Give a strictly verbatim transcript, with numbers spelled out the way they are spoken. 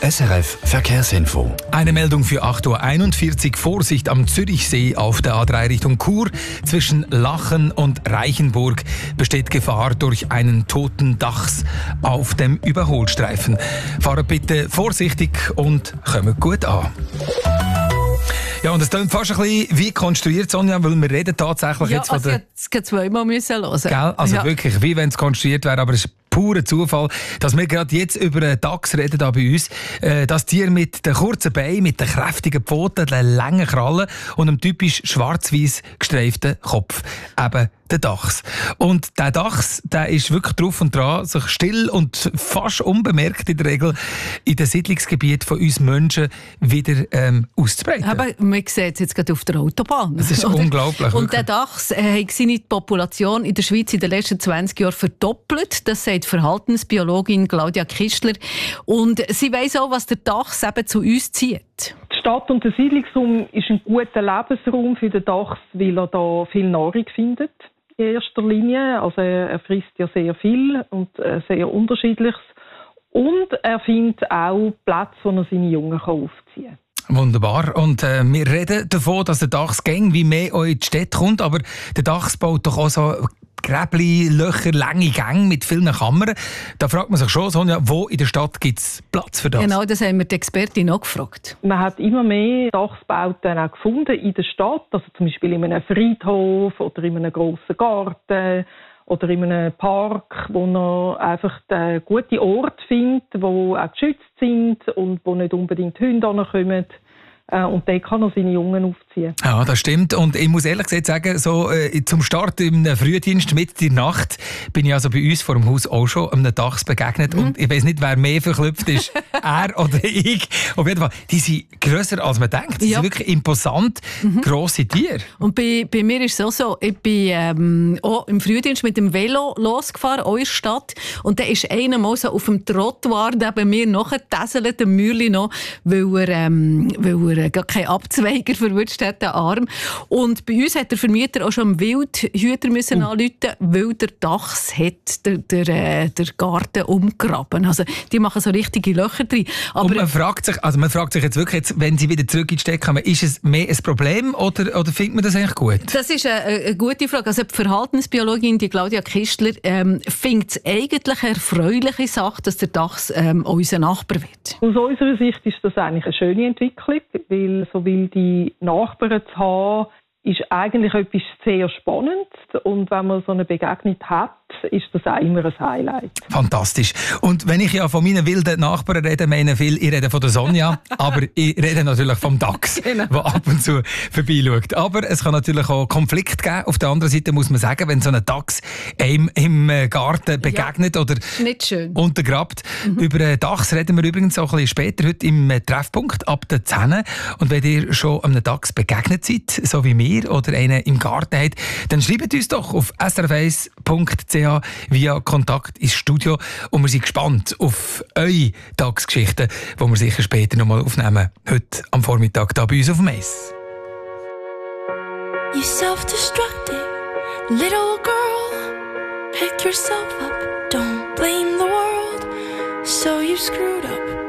S R F Verkehrsinfo. Eine Meldung für acht Uhr einundvierzig. Vorsicht am Zürichsee auf der A drei Richtung Chur. Zwischen Lachen und Reichenburg besteht Gefahr durch einen toten Dachs auf dem Überholstreifen. Fahrt bitte vorsichtig und kommt gut an. Ja, und es klingt fast ein bisschen wie konstruiert, Sonja, weil wir reden tatsächlich ja, jetzt von also der... jetzt geht zweimal müssen hören. Gell? Also ja. wirklich, wie wenn es konstruiert wäre, aber es ist purer Zufall, dass wir gerade jetzt über einen Dachs reden da bei uns. Äh, das Tier mit den kurzen Beinen, mit den kräftigen Pfoten, den langen Krallen und einem typisch schwarz-weiß gestreiften Kopf. Eben der Dachs. Und der Dachs, der ist wirklich drauf und dran, sich still und fast unbemerkt in der Regel in den Siedlungsgebieten von uns Menschen wieder ähm, auszubreiten. Aber man sieht es jetzt gerade auf der Autobahn. Das ist oder? unglaublich. Und der Dachs äh, hat seine Population in der Schweiz in den letzten zwanzig Jahren verdoppelt. Das sagt Verhaltensbiologin Claudia Kistler. Und sie weiss auch, was der Dachs eben zu uns zieht. Die Stadt- und der Siedlungsraum ist ein guter Lebensraum für den Dachs, weil er da viel Nahrung findet. In erster Linie. Also er frisst ja sehr viel und sehr Unterschiedliches. Und er findet auch Plätze, wo er seine Jungen aufziehen kann. Wunderbar. Und äh, wir reden davon, dass der Dachs gäng wie mehr in die Städte kommt, aber der Dachs baut doch auch so Gräbli, Löcher, lange Gänge mit vielen Kammern. Da fragt man sich schon, Sonja, wo in der Stadt gibt es Platz für das? Genau, das haben wir die Expertin auch gefragt. Man hat immer mehr Dachsbauten auch gefunden in der Stadt, also zum Beispiel in einem Friedhof oder in einem grossen Garten oder in einem Park, wo man einfach einen guten Ort findet, wo auch geschützt sind und wo nicht unbedingt Hunde ankommen. Und dort kann er seine Jungen aufziehen. Ja, das stimmt. Und ich muss ehrlich gesagt sagen, so, äh, zum Start im Frühdienst mit der Nacht bin ich also bei uns vor dem Haus auch schon einem Dachs begegnet. Mhm. Und ich weiss nicht, wer mehr verklüpft ist, er oder ich. Auf jeden Fall, die sind grösser als man denkt. Die ja. sind wirklich imposant, mhm. grosse Tiere. Und bei, bei mir ist es auch so, ich bin ähm, auch im Frühdienst mit dem Velo losgefahren, auch in der Stadt. Und dann ist einer mal so auf dem Trottoir neben mir nachgetäselt, der Mühle noch, weil er, ähm, weil er gar keinen Abzweiger verwünscht hat, den Arm. Und bei uns hat der Vermieter auch schon einen Wildhüter müssen uh. anrufen, weil der Dachs hat der, der, äh, der Garten umgraben. Also die machen so richtige Löcher drin. Aber und man fragt sich, also man fragt sich jetzt wirklich, jetzt, wenn sie wieder zurück in die Stadt kommen, ist es mehr ein Problem oder, oder findet man das eigentlich gut? Das ist eine, eine gute Frage. Also die Verhaltensbiologin, die Claudia Kistler, ähm, findet es eigentlich eine erfreuliche Sache, dass der Dachs ähm, unser Nachbar wird. Aus unserer Sicht ist das eigentlich eine schöne Entwicklung, weil so wilde Nachbarn zu haben, ist eigentlich etwas sehr Spannendes. Und wenn man so eine Begegnung hat, ist das auch immer ein Highlight. Fantastisch. Und wenn ich ja von meinen wilden Nachbarn rede, meine viel, ich rede von der Sonja, aber ich rede natürlich vom Dachs, genau. der ab und zu vorbeischaut. Aber es kann natürlich auch Konflikt geben. Auf der anderen Seite muss man sagen, wenn so ein Dachs einem im Garten begegnet ja, oder nicht schön. untergrabt. Mhm. Über einen Dachs reden wir übrigens auch ein bisschen später heute im Treffpunkt ab der zehn. Und wenn ihr schon einem Dachs begegnet seid, so wie mir, oder einen im Garten habt, dann schreibt uns doch auf s r f eins punkt c h via Kontakt ins Studio und wir sind gespannt auf eure Tagsgeschichten, die wir sicher später noch mal aufnehmen. Heute am Vormittag hier bei uns auf dem Eis. You self-destructed little girl, pick yourself up, don't blame the world, so you screwed up.